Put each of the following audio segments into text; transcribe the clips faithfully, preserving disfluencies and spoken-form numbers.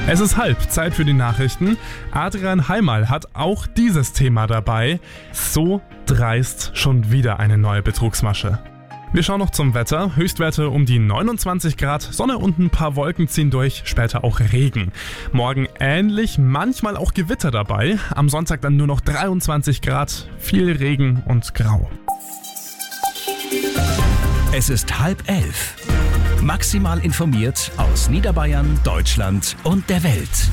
Es ist halb, Zeit für die Nachrichten. Adrian Heimal hat auch dieses Thema dabei. So dreist, schon wieder eine neue Betrugsmasche. Wir schauen noch zum Wetter. Höchstwerte um die neunundzwanzig Grad, Sonne und ein paar Wolken ziehen durch, später auch Regen. Morgen ähnlich, manchmal auch Gewitter dabei. Am Sonntag dann nur noch dreiundzwanzig Grad, viel Regen und Grau. Es ist halb elf. Maximal informiert aus Niederbayern, Deutschland und der Welt.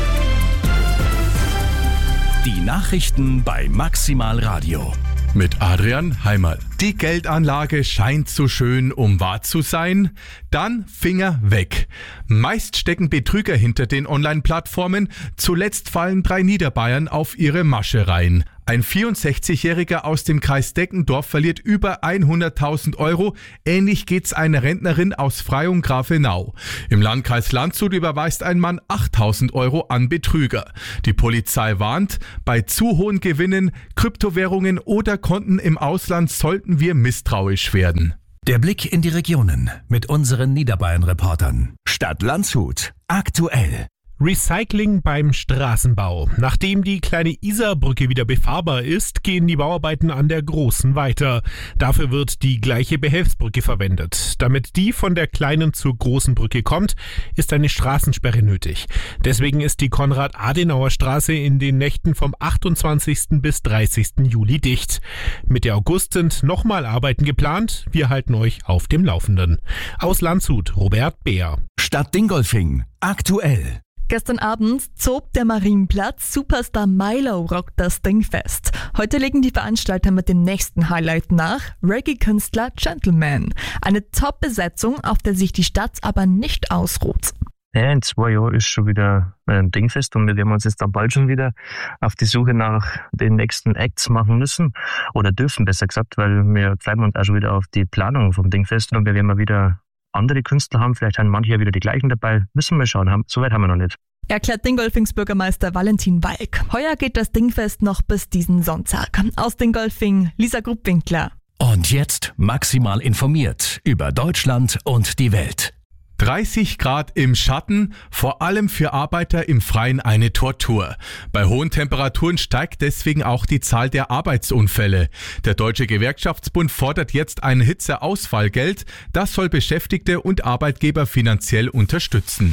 Die Nachrichten bei Maximal Radio. Mit Adrian Heimal. Die Geldanlage scheint zu schön, um wahr zu sein. Dann Finger weg. Meist stecken Betrüger hinter den Online-Plattformen. Zuletzt fallen drei Niederbayern auf ihre Masche rein. Ein vierundsechzigjähriger aus dem Kreis Deckendorf verliert über hunderttausend Euro. Ähnlich geht's einer Rentnerin aus Freyung-Grafenau. Im Landkreis Landshut überweist ein Mann achttausend Euro an Betrüger. Die Polizei warnt, bei zu hohen Gewinnen, Kryptowährungen oder Konten im Ausland sollten wir misstrauisch werden. Der Blick in die Regionen mit unseren Niederbayern-Reportern. Stadt Landshut. Aktuell. Recycling beim Straßenbau. Nachdem die kleine Isarbrücke wieder befahrbar ist, gehen die Bauarbeiten an der großen weiter. Dafür wird die gleiche Behelfsbrücke verwendet. Damit die von der kleinen zur großen Brücke kommt, ist eine Straßensperre nötig. Deswegen ist die Konrad-Adenauer-Straße in den Nächten vom achtundzwanzigsten bis dreißigsten Juli dicht. Mitte August sind nochmal Arbeiten geplant. Wir halten euch auf dem Laufenden. Aus Landshut, Robert Beer. Stadt Dingolfing. Aktuell. Gestern Abend zob der Marienplatz, Superstar Milo rockt das Dingfest. Heute legen die Veranstalter mit dem nächsten Highlight nach, Reggae-Künstler Gentleman. Eine Top-Besetzung, auf der sich die Stadt aber nicht ausruht. Ja, in zwei Jahren ist schon wieder ein Dingfest und wir werden uns jetzt dann bald schon wieder auf die Suche nach den nächsten Acts machen müssen oder dürfen, besser gesagt, weil wir treiben uns auch schon wieder auf die Planung vom Dingfest und wir werden mal wieder andere Künstler haben, vielleicht haben manche ja wieder die gleichen dabei. Müssen wir schauen, haben, so weit haben wir noch nicht. Erklärt Dingolfings Bürgermeister Valentin Walk. Heuer geht das Dingfest noch bis diesen Sonntag. Aus Dingolfing, Lisa Gruppwinkler. Und jetzt maximal informiert über Deutschland und die Welt. dreißig Grad im Schatten, vor allem für Arbeiter im Freien eine Tortur. Bei hohen Temperaturen steigt deswegen auch die Zahl der Arbeitsunfälle. Der Deutsche Gewerkschaftsbund fordert jetzt ein Hitzeausfallgeld. Das soll Beschäftigte und Arbeitgeber finanziell unterstützen.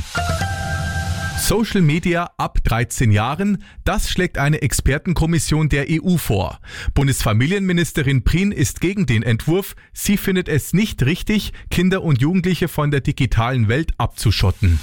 Social Media ab dreizehn Jahren, das schlägt eine Expertenkommission der E U vor. Bundesfamilienministerin Prien ist gegen den Entwurf. Sie findet es nicht richtig, Kinder und Jugendliche von der digitalen Welt abzuschotten.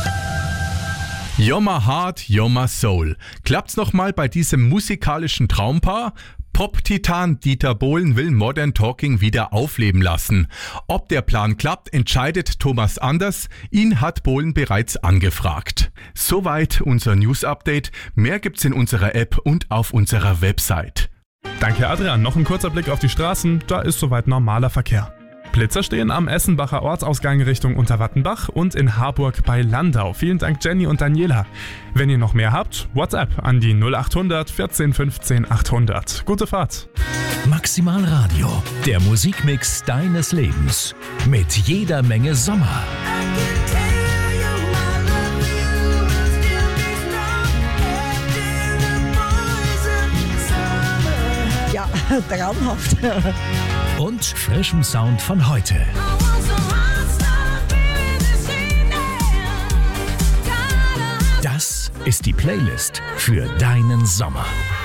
You're my heart, you're my soul. Klappt's nochmal bei diesem musikalischen Traumpaar? Pop-Titan Dieter Bohlen will Modern Talking wieder aufleben lassen. Ob der Plan klappt, entscheidet Thomas Anders. Ihn hat Bohlen bereits angefragt. Soweit unser News-Update. Mehr gibt's in unserer App und auf unserer Website. Danke Adrian, noch ein kurzer Blick auf die Straßen, da ist soweit normaler Verkehr. Blitzer stehen am Essenbacher Ortsausgang Richtung Unterwattenbach und in Harburg bei Landau. Vielen Dank Jenny und Daniela. Wenn ihr noch mehr habt, WhatsApp an die null achthundert vierzehn fünfzehn achthundert. Gute Fahrt. Maximal Radio, der Musikmix deines Lebens. Mit jeder Menge Sommer. Ja, traumhaft. Und frischem Sound von heute. Das ist die Playlist für deinen Sommer.